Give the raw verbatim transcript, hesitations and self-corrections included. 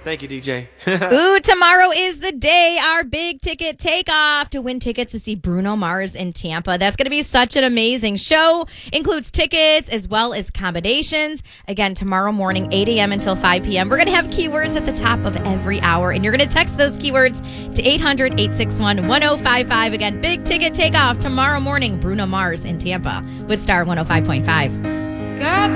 Thank you, D J. Ooh, tomorrow is the day, our big ticket takeoff to win tickets to see Bruno Mars in Tampa. That's going to be such an amazing show. Includes tickets as well as accommodations. Again, tomorrow morning, eight a.m. until five p.m. We're going to have keywords at the top of every hour, and you're going to text those keywords to eight hundred, eight six one, one oh five five. Again, big ticket takeoff tomorrow morning, Bruno Mars in Tampa with Star one oh five point five. God